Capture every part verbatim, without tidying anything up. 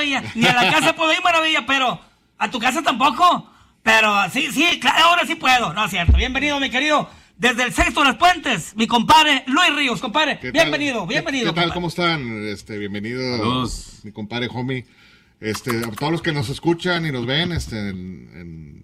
maravilla. Ni a la casa puedo ir, maravilla, pero a tu casa tampoco. Pero sí, sí, claro, ahora sí puedo. No es cierto. Bienvenido, mi querido. Desde el Sexto de las Puentes, mi compadre Luis Ríos, compadre. Bienvenido, bienvenido. ¿Qué, qué tal? Compadre. ¿Cómo están? Este, bienvenido, Saludos. mi compadre homie. Este, a todos los que nos escuchan y nos ven, este, en, en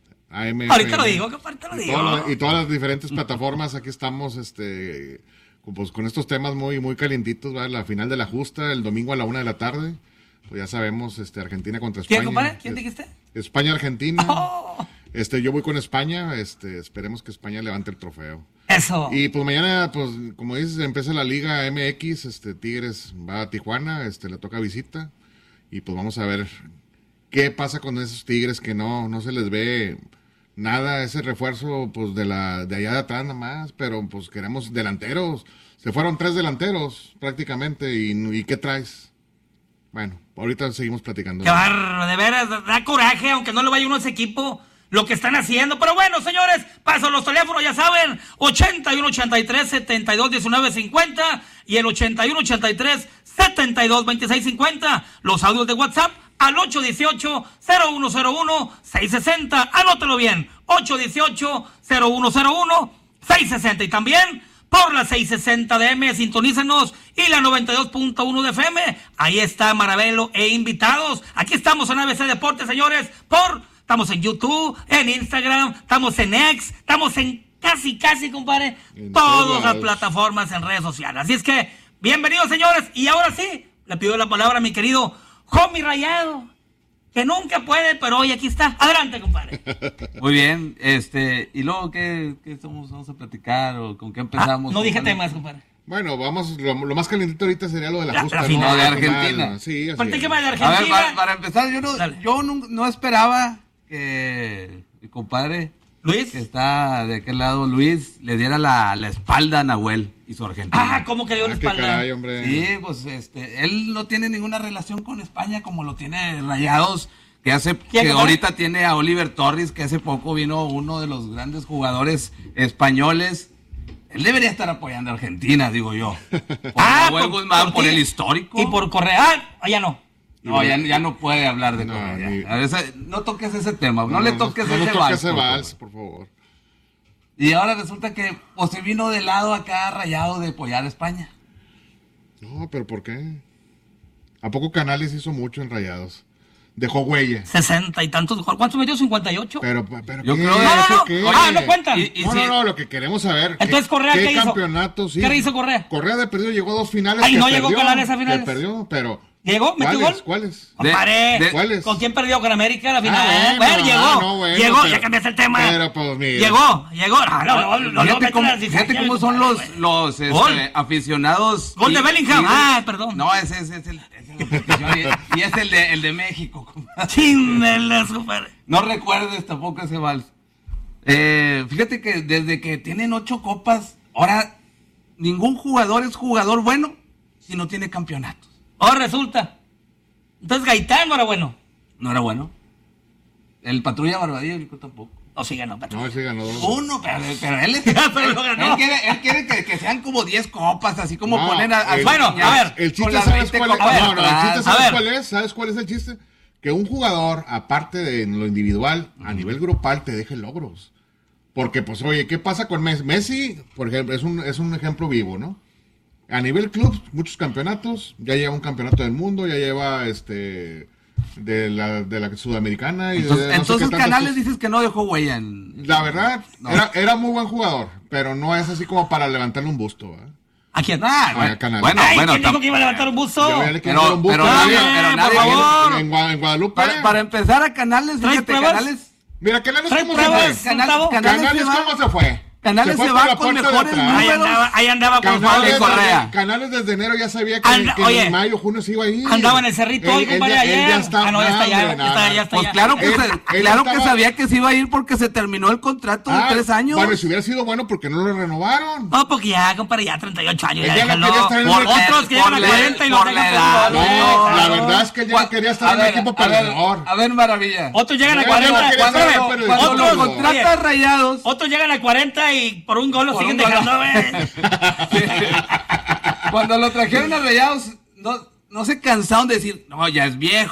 A M. Ahorita lo digo, compadre, te lo y digo. todas, y todas las diferentes plataformas, aquí estamos, este, pues con estos temas muy, muy calientitos, ¿verdad? La final de la justa, el domingo a la una de la tarde. Pues ya sabemos, este, Argentina contra España. ¿Quién, compadre? ¿Quién dijiste? España-Argentina. Oh. Este, yo voy con España, este, esperemos que España levante el trofeo. Eso. Y pues mañana, pues, como dices, empieza la Liga M X, este, Tigres va a Tijuana, este, le toca visita, y pues vamos a ver qué pasa con esos Tigres que no, no se les ve nada, ese refuerzo, pues, de la, de allá de atrás nada más, pero pues queremos delanteros, se fueron tres delanteros prácticamente, y, y ¿qué traes? Bueno, ahorita seguimos platicando. Qué barro, de veras, da coraje, aunque no le vaya uno a ese equipo, lo que están haciendo. Pero bueno, señores, paso los teléfonos, ya saben, ochenta y uno ochenta y tres setenta y dos diecinueve cincuenta y el ochenta y uno ochenta y tres setenta y dos veintiséis cincuenta. Los audios de WhatsApp al ocho dieciocho cero uno cero uno seis sesenta. Anótelo bien, ocho dieciocho cero uno cero uno seis sesenta. Y también por la seiscientos sesenta de M, sintonícenos, y la noventa y dos punto uno de F M. Ahí está Maravelo e invitados. Aquí estamos en A B C Deportes, señores, por... Estamos en YouTube, en Instagram, estamos en X, estamos en casi, casi, compadre, en todas las plataformas en redes sociales. Así es que, bienvenidos, señores. Y ahora sí, le pido la palabra a mi querido homie Rayado, que nunca puede, pero hoy aquí está. Adelante, compadre. Muy bien, este, y luego, ¿qué, qué estamos, vamos a platicar o con qué empezamos? Ah, no dije temas, compadre. Bueno, vamos, lo, lo más calentito ahorita sería lo de la, la justa, la final, ¿no? de Argentina. Final, sí, así ¿Por es. qué más de Argentina? A ver, para, para empezar, yo no, yo no, no esperaba que mi compadre Luis, que está de aquel lado, Luis, le diera la, la espalda a Nahuel y su Argentina. Ah, ¿cómo que dio la Ah, qué espalda? caray, hombre. Sí, pues este, él no tiene ninguna relación con España como lo tiene Rayados, que hace, que ahorita tiene a Oliver Torres, que hace poco vino uno de los grandes jugadores españoles. Él debería estar apoyando a Argentina, digo yo. Por ah, Nahuel por, Guzmán, por, por ti, el histórico. Y por Correa, ah, ya no. No, ya, ya no puede hablar de No, Correa. ni- A veces, no toques ese tema, no, No, le no, toques no, ese no toques vals, ese por vals, favor. por favor. Y ahora resulta que pues, se vino de lado acá Rayado de apoyar a España. No, pero ¿por qué? ¿A poco Canales hizo mucho en Rayados? Dejó huella. Sesenta y tantos. ¿Cuántos metió? ¿cincuenta y ocho? Pero, pero Yo ¿qué? creo- No, no, ¿Eso no. qué? Ah, no cuentan. Y- y no, si- no, no, lo que queremos saber. Entonces, Correa, ¿qué hizo? campeonato, sí. ¿Qué hizo Correa? Correa de perdido llegó a dos finales. Ay, que no perdió, llegó Canales a finales. Que perdió, pero. ¿Llegó? ¿Metió ¿Cuáles? gol? ¿Cuáles? Compadre, de- ¿Cuáles? ¿con quién perdió? ¿Con América la final? Ah, bueno, bueno, llegó. ah, no, bueno, llegó, pero- ya cambiaste el tema. Pero, pues, mira. Llegó, llegó. Ah, no, no, no, no, Fíjate no, cómo, no, fíjate cómo son los, los este, Gol. aficionados. Gol de y- Bellingham. y- Ah, perdón. No, ese, ese es el, ese es el petición, y, y es el de, el de México. compadre. Chíndelas, compadre. No recuerdes tampoco ese vals. Eh, fíjate que desde que tienen ocho copas, ahora ningún jugador es jugador bueno si no tiene campeonatos. Ahora resulta. Entonces Gaitán no era bueno. ¿No era bueno? El Patrulla Barbadillo, yo tampoco. No, sí ganó, Patrick. No, sí ganó dos. Uno, pero, pero él, es- Pero él, lo ganó. él quiere, él quiere que, que sean como diez copas, así como No, ponen a, a el- sus bueno, niñas a ver, El con chiste, las ¿sabes veinte cuál es? copas No, no, el atrás. chiste, A ¿sabes ver. cuál es? ¿Sabes cuál es el chiste? Que un jugador, aparte de lo individual, a nivel grupal, te deje logros. Porque, pues, oye, ¿qué pasa con Messi? Messi, por ejemplo, es un, es un ejemplo vivo, ¿no? A nivel club, muchos campeonatos, ya lleva un campeonato del mundo, ya lleva, este, de la, de la sudamericana. Y de- Entonces, de no sé entonces qué tantas Canales cosas. dices que no dejó huella en... La verdad, No. era, era muy buen jugador, pero no es así como para levantarle un busto, ¿verdad? ¿A quién? Ah, Ah, Canales. bueno, Ay, bueno, ¿quién dijo tam- que iba a levantar un buzo? Yo ya le quiero Pero- dar un busto pero a nadie- nadie. pero por nadie- favor. En, Gua- en Guadalupe. para, para empezar a Canales, ¿Traes fíjate, pruebas? Canales... Mira, Canales ¿Traes cómo se pruebas? fue. Canales, Gustavo? Canales, Canales se va, cómo se fue. Canales fue se por va la con puerta de mejores atrás. Ahí números. andaba, ahí andaba con Canales, de Correa. Canales desde enero ya sabía que, Anda- que oye, en mayo, junio se iba a ir. andaba en el Cerrito Él- hoy, él compadre, ya- él ayer. ya está, Ah, no, ya está, ya, hombre, ya está, nada. ya está. Pues claro que, Él- se- él claro que estaba- sabía que se iba a ir porque se terminó el contrato Ah, de tres años. Bueno, si hubiera sido bueno, porque no lo renovaron. No, porque ya, compadre, ya treinta y ocho años. Él Ya ya no déjalo. quería estar en Por el- otros que llegan por a la- cuarenta y los por dejan la por edad, un gol. No, la no. verdad es que él ya no quería estar A en un ver, equipo a ver, perdedor. A ver, maravilla. Otros llegan a Ya, ya no cuarenta. quería estar en espérame, el equipo Cuando perdedor. lo otros, contrata oye, Rayados. otros llegan a cuarenta y por un gol lo Por siguen un gol. dejando, güey. Cuando lo trajeron a Rayados, no, no se cansaron de decir, no, ya es viejo.